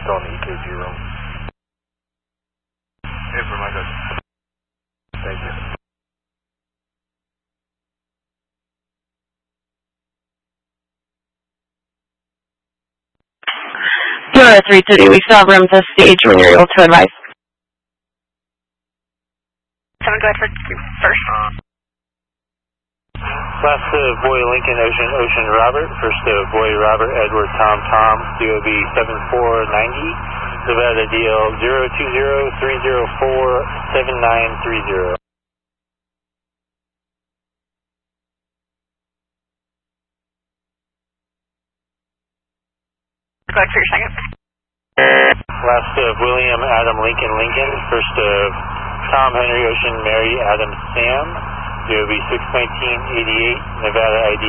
still in the EKG room. Hey, for my good. Thank you. 203 we still have room to stage when you're able to advise. 7, go ahead for first. Last Boy Lincoln Ocean Robert, first Boy Robert Edward Tom DOB 7490, Nevada DL 020-304-7930. Go ahead for your second. Last William Adam Lincoln, first Tom Henry Ocean Mary Adam Sam, DOB 61988, Nevada ID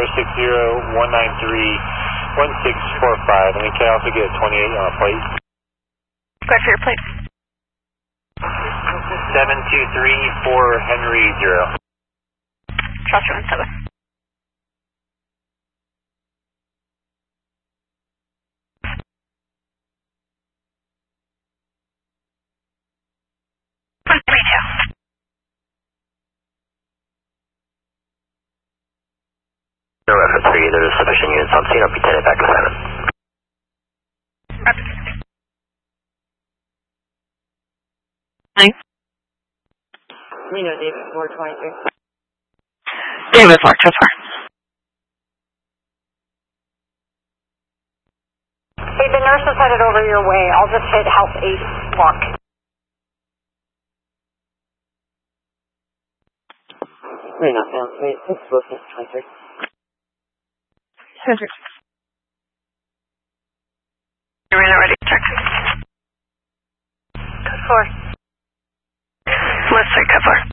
060-193-1645, and we can also get a 28 on a plate. Go ahead for your plate. 7234 Henry 0. Trust you 17. No reference 3, there is sufficient units on scene. I'll be taking it back to 7. Thanks. Reno, David 423. David 4, so far. Hey, the nurse is headed over your way. I'll just hit House 8 block. Reno, wait, 6 Wilson, 23. Cedric. Reno, ready, check. Code 4. Let's say code 4.